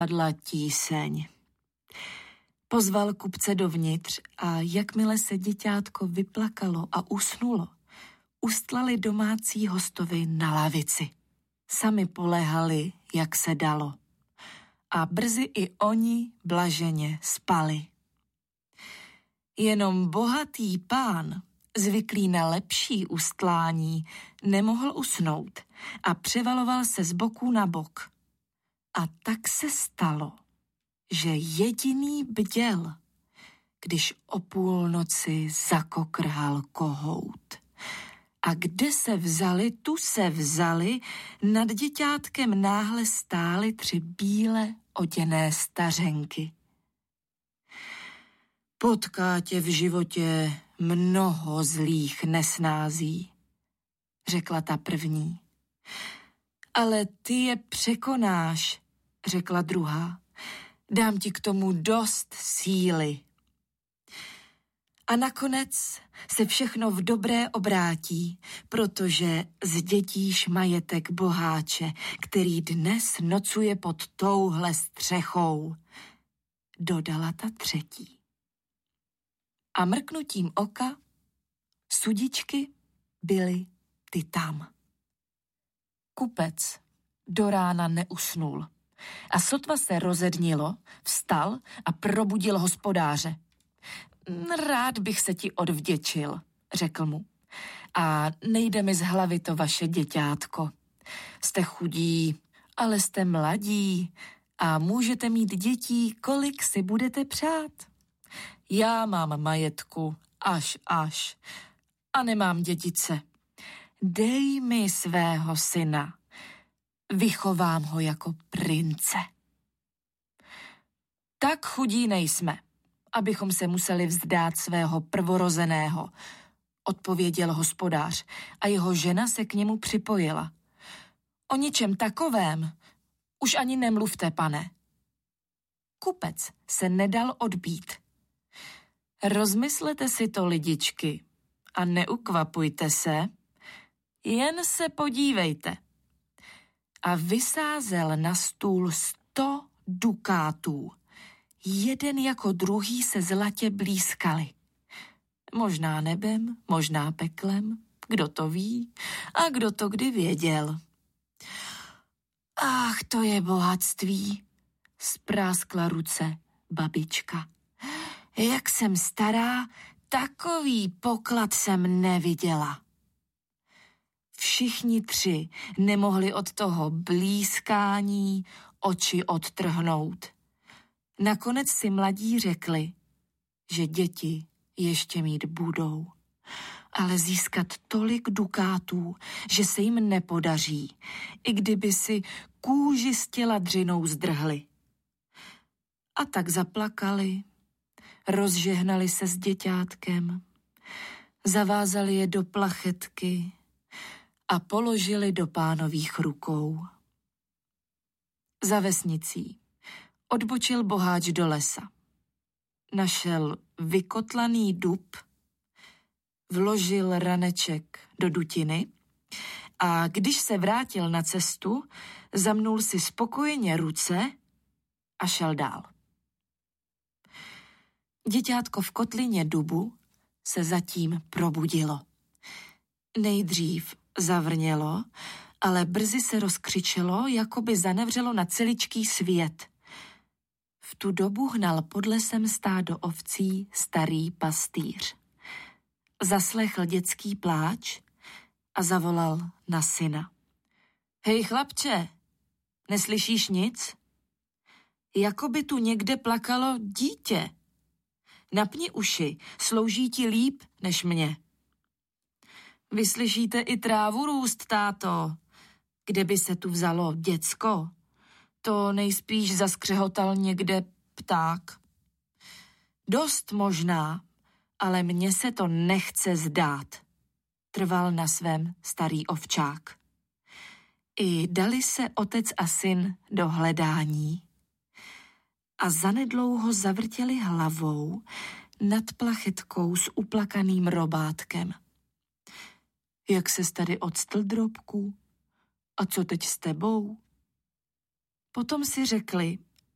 Padla tíseň. Pozval kupce dovnitř a jakmile se děťátko vyplakalo a usnulo, ustlali domácí hostovi na lavici. Sami poléhali, jak se dalo. A brzy i oni blaženě spali. Jenom bohatý pán, zvyklý na lepší ustlání, nemohl usnout a převaloval se z boku na bok. A tak se stalo, že jediný bděl, když o půlnoci zakokrhal kohout. A kde se vzali, tu se vzali, nad děťátkem náhle stály 3 bíle oděné stařenky. Potká tě v životě mnoho zlých nesnází, řekla ta první. Ale ty je překonáš, řekla druhá. Dám ti k tomu dost síly. A nakonec se všechno v dobré obrátí, protože zdědíš majetek boháče, který dnes nocuje pod touhle střechou, dodala ta třetí. A mrknutím oka sudičky byly ty tam. Kupec do rána neusnul a sotva se rozednilo, vstal a probudil hospodáře. Rád bych se ti odvděčil, řekl mu. A nejde mi z hlavy to vaše děťátko. Jste chudí, ale jste mladí a můžete mít dětí, kolik si budete přát. Já mám majetku až a nemám dědice. Dej mi svého syna, vychovám ho jako prince. Tak chudí nejsme, abychom se museli vzdát svého prvorozeného, odpověděl hospodář a jeho žena se k němu připojila. O ničem takovém už ani nemluvte, pane. Kupec se nedal odbít. Rozmyslete si to, lidičky, a neukvapujte se, jen se podívejte. A vysázel na stůl 100 dukátů. Jeden jako druhý se zlatě blízkali. Možná nebem, možná peklem, kdo to ví a kdo to kdy věděl. Ach, to je bohatství, spráskla ruce babička. Jak jsem stará, takový poklad jsem neviděla. Všichni 3 nemohli od toho blízkání oči odtrhnout. Nakonec si mladí řekli, že děti ještě mít budou, ale získat tolik dukátů, že se jim nepodaří, i kdyby si kůži z těla dřinou zdrhli. A tak zaplakali, rozžehnali se s děťátkem, zavázali je do plachetky a položili do pánových rukou. Za vesnicí odbočil boháč do lesa. Našel vykotlaný dub, vložil raneček do dutiny a když se vrátil na cestu, zamnul si spokojeně ruce a šel dál. Děťátko v kotlině dubu se zatím probudilo. Nejdřív zavrnělo, ale brzy se rozkřičelo, jako by zanevřelo na celičký svět. V tu dobu hnal pod lesem stádo ovcí starý pastýř. Zaslechl dětský pláč a zavolal na syna. Hej, chlapče, neslyšíš nic? Jako by tu někde plakalo dítě. Napni uši, slouží ti líp než mě. Vyslyšíte i trávu růst, táto. Kde by se tu vzalo děcko? To nejspíš zaskřehotal někde pták. Dost možná, ale mně se to nechce zdát, trval na svém starý ovčák. I dali se otec a syn do hledání a zanedlouho zavrtěli hlavou nad plachetkou s uplakaným robátkem. Jak ses tady octl, drobku? A co teď s tebou? Potom si řekli,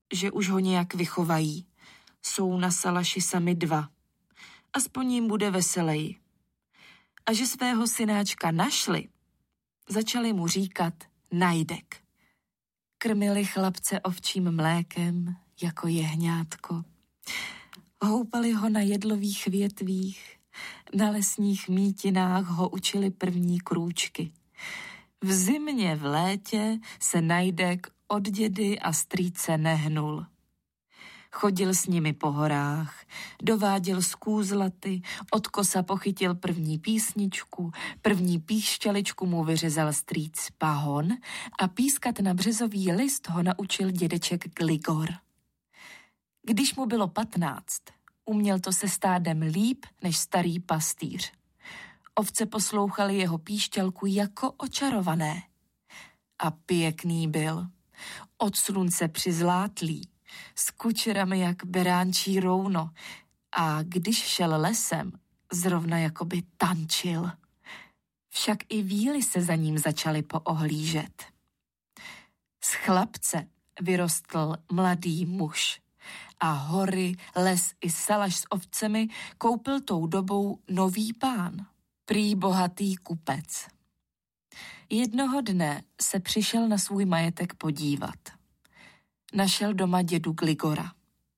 že už ho nějak vychovají. Jsou na Salaši sami 2. Aspoň jim bude veseleji. A že svého synáčka našli, začali mu říkat Najdek. Krmili chlapce ovčím mlékem jako jehňátko. Houpali ho na jedlových větvích, na lesních mítinách ho učili první krůčky. V zimě, v létě se Najdek od dědy a strýce nehnul. Chodil s nimi po horách, dováděl z kůzlaty, od kosa pochytil první písničku, první píšťaličku mu vyřezal strýc Pahon a pískat na březový list ho naučil dědeček Gligor. Když mu bylo 15, uměl to se stádem líp než starý pastýř. Ovce poslouchaly jeho píšťalku jako očarované. A pěkný byl, od slunce přizlátlý, s kučerami jak beránčí rouno a když šel lesem, zrovna jakoby tančil. Však i víly se za ním začaly poohlížet. Z chlapce vyrostl mladý muž a hory, les i Salaš s ovcemi koupil tou dobou nový pán, prý bohatý kupec. Jednoho dne se přišel na svůj majetek podívat. Našel doma dědu Gligora.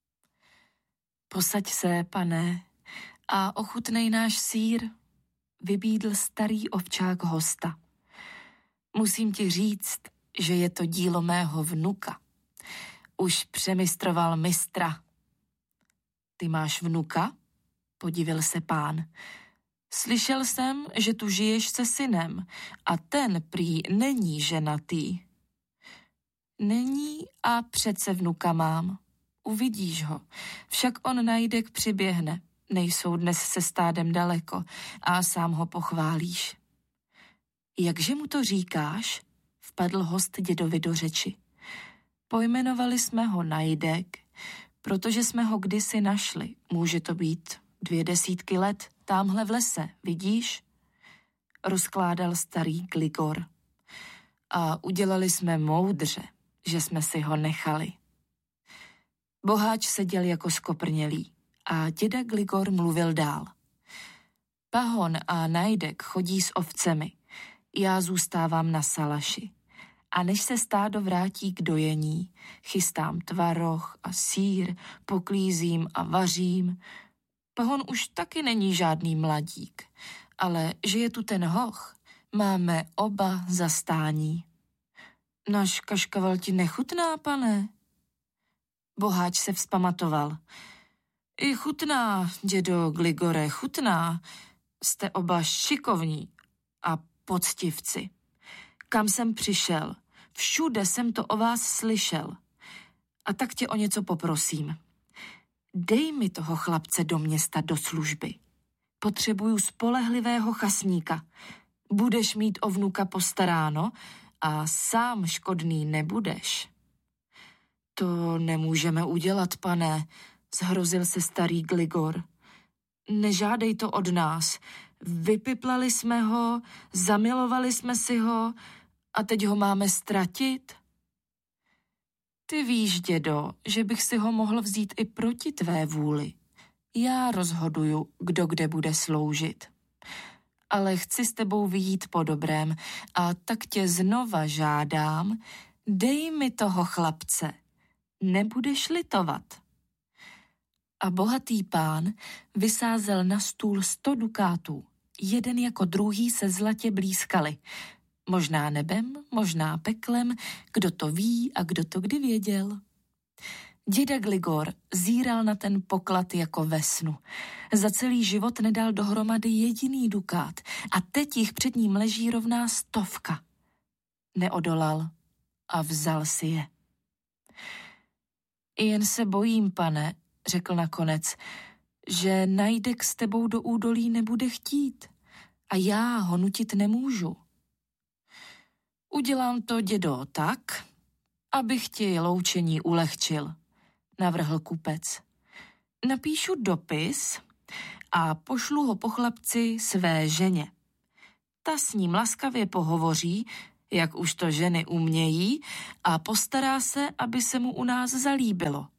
Posaď se, pane, a ochutnej náš sýr, vybídl starý ovčák hosta. Musím ti říct, že je to dílo mého vnuka. Už přemistroval mistra. Ty máš vnuka? Podivil se pán. Slyšel jsem, že tu žiješ se synem a ten prý není ženatý. Není a přece vnuka mám. Uvidíš ho. Však on Najdek přiběhne. Nejsou dnes se stádem daleko a sám ho pochválíš. Jakže mu to říkáš? Vpadl host dědovi do řeči. Pojmenovali jsme ho Najdek, protože jsme ho kdysi našli. Může to být 20 let támhle v lese, vidíš? Rozkládal starý Gligor. A udělali jsme moudře, že jsme si ho nechali. Boháč seděl jako skoprnělý a děda Gligor mluvil dál. Pahon a Najdek chodí s ovcemi, já zůstávám na Salaši. A než se stádo vrátí k dojení, chystám tvaroh a sýr, poklízím a vařím. Pahon už taky není žádný mladík, ale že je tu ten hoch, máme oba zastání. Náš kaškaval ti nechutná, pane? Boháč se vzpamatoval. I chutná, dědo Gligore, chutná. Jste oba šikovní a poctivci. Kam jsem přišel, všude jsem to o vás slyšel. A tak tě o něco poprosím. Dej mi toho chlapce do města do služby. Potřebuju spolehlivého chasníka. Budeš mít o vnuka postaráno a sám škodný nebudeš. To nemůžeme udělat, pane, zhrozil se starý Gligor. Nežádej to od nás. Vypiplali jsme ho, zamilovali jsme si ho a teď ho máme ztratit? Ty víš, dědo, že bych si ho mohl vzít i proti tvé vůli. Já rozhoduju, kdo kde bude sloužit. Ale chci s tebou vyjít po dobrém a tak tě znova žádám, dej mi toho chlapce, nebudeš litovat. A bohatý pán vysázel na stůl 100 dukátů, jeden jako druhý se zlatě blízkali. Možná nebem, možná peklem, kdo to ví a kdo to kdy věděl. Děda Gligor zíral na ten poklad jako ve snu. Za celý život nedal dohromady jediný dukát a teď jich před ním leží rovná 100. Neodolal a vzal si je. Jen se bojím, pane, řekl nakonec, že Najdek s tebou do údolí nebude chtít a já ho nutit nemůžu. Udělám to, dědo, tak, abych ti loučení ulehčil, navrhl kupec. Napíšu dopis a pošlu ho po chlapci své ženě. Ta s ním laskavě pohovoří, jak už to ženy umějí, a postará se, aby se mu u nás zalíbilo.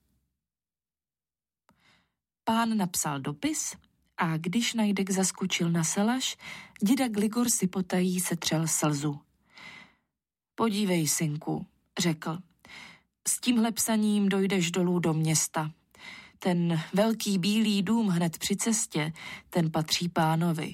Pán napsal dopis a když Najdek zaskočil na salaš, děda Gligor si potají setřel slzu. Podívej, synku, řekl, s tímhle psaním dojdeš dolů do města. Ten velký bílý dům hned při cestě, ten patří pánovi.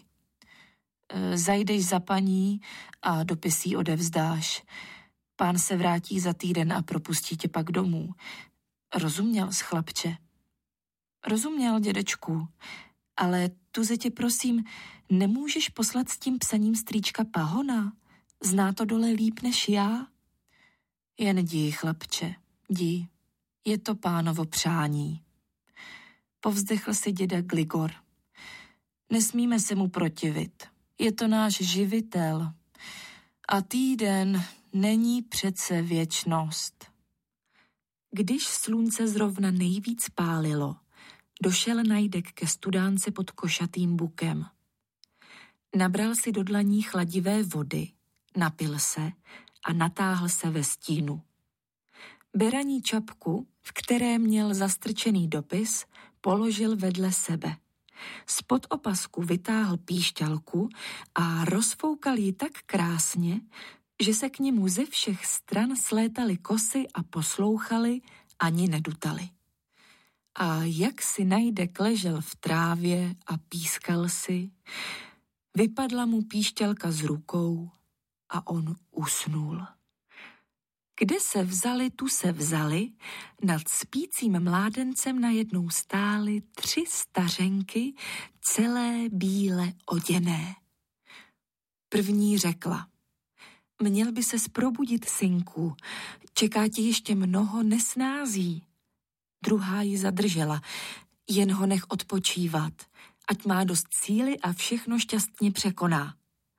Zajdeš za paní a dopis jí odevzdáš. Pán se vrátí za týden a propustí tě pak domů. Rozuměl jsi, chlapče? Rozuměl, dědečku, ale tuze tě prosím, nemůžeš poslat s tím psaním strýčka Pahona? Zná to dole líp než já? Jen jdi, chlapče, jdi. Je to pánovo přání. Povzdechl si děda Gligor. Nesmíme se mu protivit. Je to náš živitel. A týden není přece věčnost. Když slunce zrovna nejvíc pálilo, došel Najdek ke studánce pod košatým bukem. Nabral si do dlaní chladivé vody, napil se a natáhl se ve stínu. Beraní čapku, v které měl zastrčený dopis, položil vedle sebe. Spod opasku vytáhl píšťalku a rozfoukal ji tak krásně, že se k němu ze všech stran slétaly kosy a poslouchali, ani nedutali. A jak si Najdek ležel v trávě a pískal si, vypadla mu píšťalka z rukou a on usnul. Kde se vzali, tu se vzali, nad spícím mládencem najednou stály 3 stařenky, celé bíle oděné. První řekla, měl by ses probudit, synku, čeká tě ještě mnoho nesnází. Druhá ji zadržela, jen ho nech odpočívat, ať má dost síly a všechno šťastně překoná.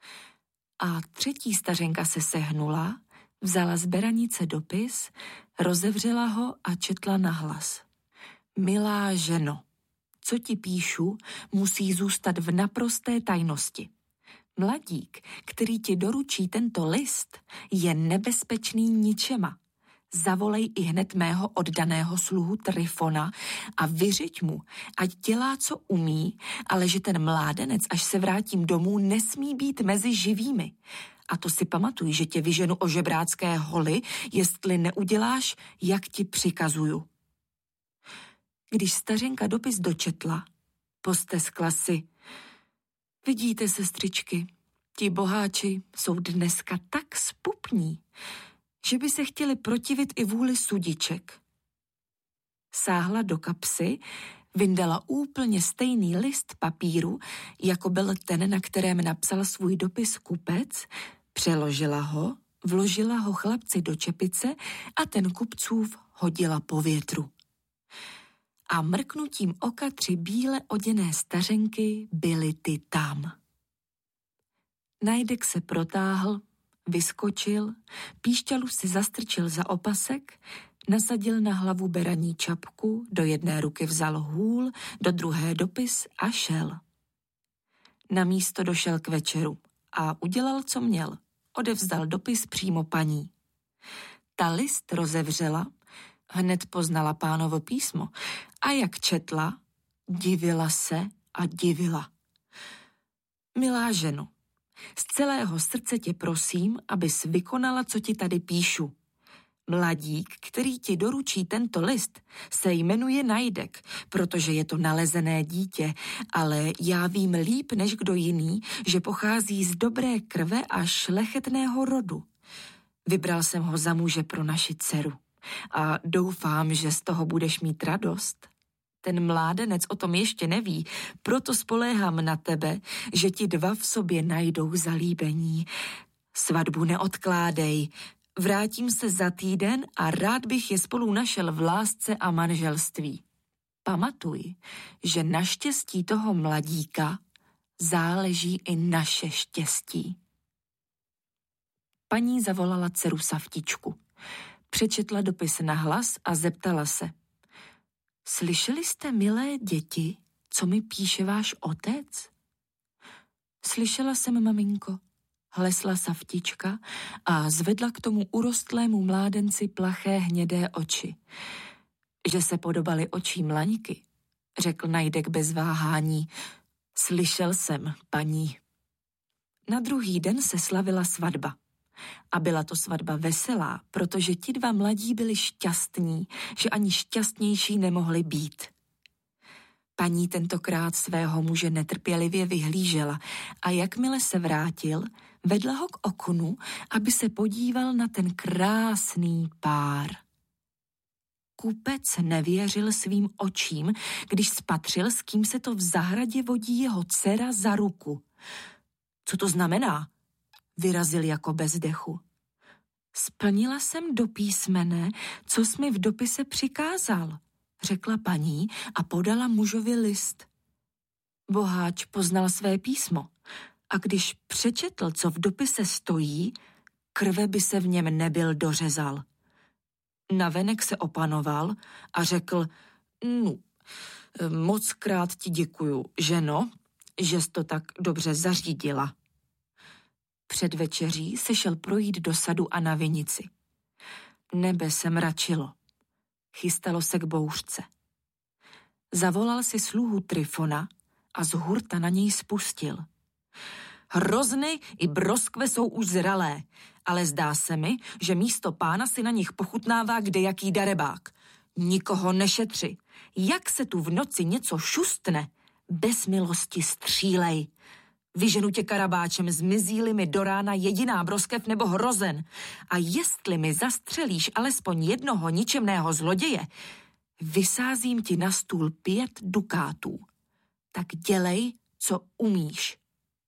A třetí stařenka se sehnula, vzala z beranice dopis, rozevřela ho a četla nahlas. Milá ženo, co ti píšu, musí zůstat v naprosté tajnosti. Mladík, který ti doručí tento list, je nebezpečný ničema. Zavolej i hned mého oddaného sluhu Trifona a vyřiď mu, ať dělá, co umí, ale že ten mládenec, až se vrátím domů, nesmí být mezi živými. A to si pamatuj, že tě vyženu o žebrácké holy, jestli neuděláš, jak ti přikazuju. Když stařenka dopis dočetla, posteskla si. Vidíte, sestřičky, ti boháči jsou dneska tak spupní, že by se chtěli protivit i vůli sudiček. Sáhla do kapsy, vyndala úplně stejný list papíru, jako byl ten, na kterém napsal svůj dopis kupec, přeložila ho, vložila ho chlapci do čepice a ten kupcův hodila po větru. A mrknutím oka 3 bíle oděné stařenky byly ty tam. Najdek se protáhl, vyskočil, píšťalu si zastrčil za opasek, nasadil na hlavu beraní čapku, do jedné ruky vzal hůl, do druhé dopis a šel. Na místo došel k večeru a udělal, co měl. Odevzdal dopis přímo paní. Ta list rozevřela, hned poznala pánovo písmo a jak četla, divila se a divila. Milá ženo, z celého srdce tě prosím, abys vykonala, co ti tady píšu. Mladík, který ti doručí tento list, se jmenuje Najdek, protože je to nalezené dítě, ale já vím líp než kdo jiný, že pochází z dobré krve a šlechetného rodu. Vybral jsem ho za muže pro naši dceru a doufám, že z toho budeš mít radost. Ten mládenec o tom ještě neví, proto spoléhám na tebe, že ti 2 v sobě najdou zalíbení. Svatbu neodkládej, vrátím se za týden a rád bych je spolu našel v lásce a manželství. Pamatuj, že na štěstí toho mladíka záleží i naše štěstí. Paní zavolala dceru Savtičku. Přečetla dopis nahlas a zeptala se. Slyšeli jste, milé děti, co mi píše váš otec? Slyšela jsem, maminko, hlesla Savtička a zvedla k tomu urostlému mládenci plaché hnědé oči. Že se podobaly očím Laňky, řekl Najdek bez váhání. Slyšel jsem, paní. Na druhý den se slavila svatba. A byla to svatba veselá, protože ti dva mladí byli šťastní, že ani šťastnější nemohli být. Paní tentokrát svého muže netrpělivě vyhlížela a jakmile se vrátil, vedla ho k oknu, aby se podíval na ten krásný pár. Kupec nevěřil svým očím, když spatřil, s kým se to v zahradě vodí jeho dcera za ruku. Co to znamená? Vyrazil jako bez dechu. Splnila jsem do písmene, co jsi mi v dopise přikázal, řekla paní a podala mužovi list. Boháč poznal své písmo a když přečetl, co v dopise stojí, krve by se v něm nebyl dořezal. Navenek se opanoval a řekl, mockrát ti děkuju, ženo, že jsi to tak dobře zařídila. Před večeří se šel projít do sadu a na vinici. Nebe se mračilo. Chystalo se k bouřce. Zavolal si sluhu Trifona a z hurta na něj spustil. Hrozny i broskve jsou už zralé, ale zdá se mi, že místo pána si na nich pochutnává kdejaký darebák. Nikoho nešetři. Jak se tu v noci něco šustne, bez milosti střílej. Vyženu tě karabáčem, zmizí-li mi do rána jediná broskev nebo hrozen. A jestli mi zastřelíš alespoň jednoho ničemného zloděje, vysázím ti na stůl 5 dukátů. Tak dělej, co umíš.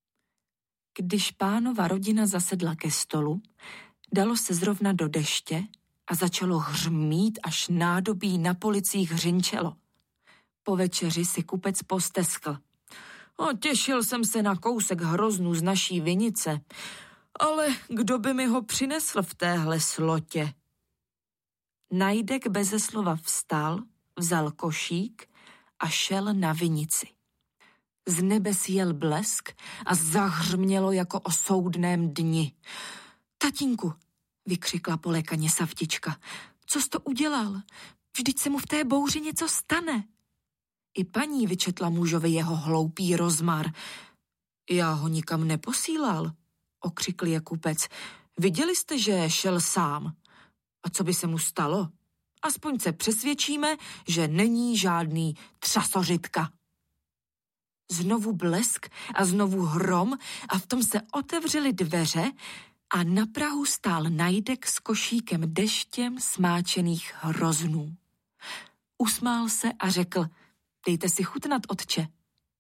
Když pánova rodina zasedla ke stolu, dalo se zrovna do deště a začalo hřmít, až nádobí na policích hřinčelo. Po večeři si kupec posteskl. Těšil jsem se na kousek hroznu z naší vinice, ale kdo by mi ho přinesl v téhle slotě? Najdek beze slova vstal, vzal košík a šel na vinici. Z nebes jel blesk a zahřmělo jako o soudném dni. Tatínku, vykřikla polekaně Savtička, co jsi to udělal? Vždyť se mu v té bouři něco stane. I paní vyčetla mužovi jeho hloupý rozmar. Já ho nikam neposílal, okřikl je kupec. Viděli jste, že šel sám. A co by se mu stalo? Aspoň se přesvědčíme, že není žádný třasořitka. Znovu blesk a znovu hrom a v tom se otevřely dveře a na prahu stál Najdek s košíkem deštěm smáčených hroznů. Usmál se a řekl, dejte si chutnat, otče.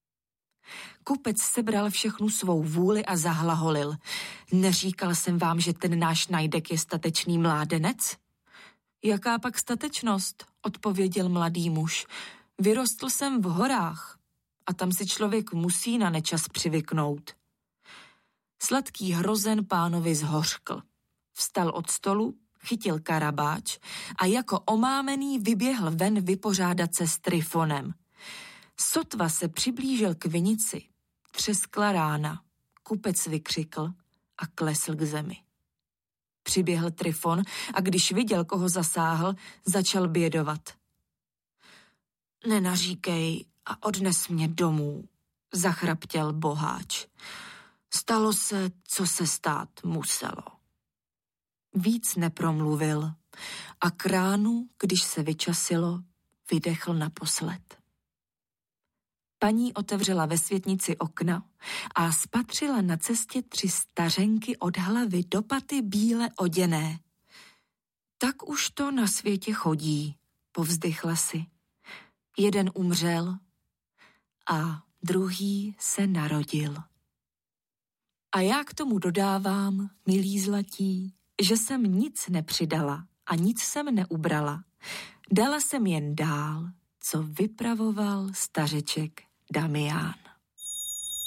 Kupec sebral všechnu svou vůli a zahlaholil. Neříkal jsem vám, že ten náš Najdek je statečný mládenec? Jaká pak statečnost, odpověděl mladý muž. Vyrostl jsem v horách a tam si člověk musí na nečas přivyknout. Sladký hrozen pánovi zhořkl. Vstal od stolu, chytil karabáč a jako omámený vyběhl ven vypořádat se s Trifonem. Sotva se přiblížil k vinici, třeskla rána, kupec vykřikl a klesl k zemi. Přiběhl Trifon a když viděl, koho zasáhl, začal bědovat. Nenaříkej a odnes mě domů, zachraptěl boháč. Stalo se, co se stát muselo. Víc nepromluvil a k ránu, když se vyčasilo, vydechl naposled. Paní otevřela ve světnici okna a spatřila na cestě 3 stařenky od hlavy do paty bíle oděné. Tak už to na světě chodí, povzdychla si. Jeden umřel a druhý se narodil. A já k tomu dodávám, milí zlatí, že jsem nic nepřidala a nic jsem neubrala. Dala jsem jen dál, co vypravoval stařeček Damián.